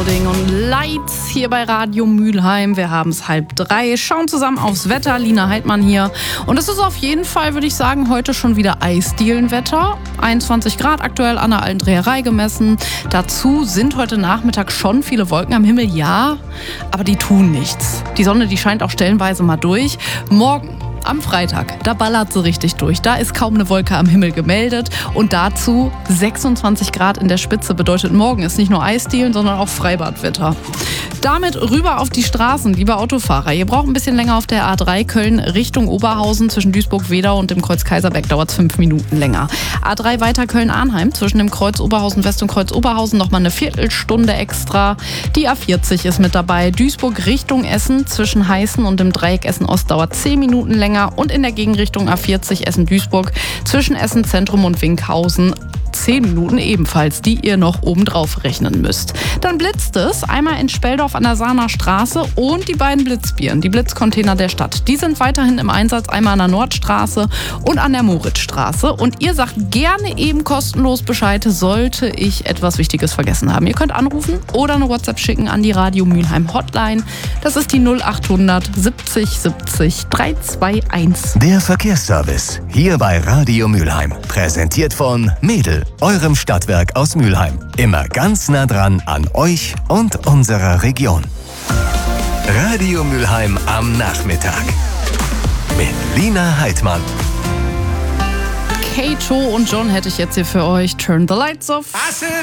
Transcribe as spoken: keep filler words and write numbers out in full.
Building und Lights hier bei Radio Mülheim. Wir haben es halb drei, schauen zusammen aufs Wetter. Lina Heidmann hier. Und es ist auf jeden Fall, würde ich sagen, heute schon wieder Eisdielenwetter. einundzwanzig Grad aktuell an der Alten Dreherei gemessen. Dazu sind heute Nachmittag schon viele Wolken am Himmel, ja, aber die tun nichts. Die Sonne, die scheint auch stellenweise mal durch. Morgen am Freitag, da ballert sie richtig durch. Da ist kaum eine Wolke am Himmel gemeldet. Und dazu sechsundzwanzig Grad in der Spitze. Bedeutet, morgen ist nicht nur Eisdielen, sondern auch Freibadwetter. Damit rüber auf die Straßen, liebe Autofahrer. Ihr braucht ein bisschen länger auf der A drei Köln Richtung Oberhausen. Zwischen Duisburg-Wedau und dem Kreuz Kaiserberg dauert es fünf Minuten länger. A drei weiter Köln-Arnheim. Zwischen dem Kreuz Oberhausen West und Kreuz Oberhausen nochmal eine Viertelstunde extra. Die A vierzig ist mit dabei. Duisburg Richtung Essen. Zwischen Heißen und dem Dreieck Essen-Ost dauert zehn Minuten länger. Und in der Gegenrichtung A vierzig Essen-Duisburg zwischen Essen-Zentrum und Winkhausen zehn Minuten ebenfalls, die ihr noch obendrauf rechnen müsst. Dann blitzt es einmal in Speldorf an der Sahner Straße und die beiden Blitzbieren, die Blitzcontainer der Stadt. Die sind weiterhin im Einsatz, einmal an der Nordstraße und an der Moritzstraße. Und ihr sagt gerne eben kostenlos Bescheid, sollte ich etwas Wichtiges vergessen haben. Ihr könnt anrufen oder eine WhatsApp schicken an die Radio Mülheim Hotline. Das ist die null achthundert siebzig siebzig dreihunderteinundzwanzig. Der Verkehrsservice hier bei Radio Mülheim. Präsentiert von Mädel, eurem Stadtwerk aus Mülheim. Immer ganz nah dran an euch und unserer Region. Radio Mülheim am Nachmittag. Mit Lina Heidmann. Kato und John hätte ich jetzt hier für euch. Turn the lights off.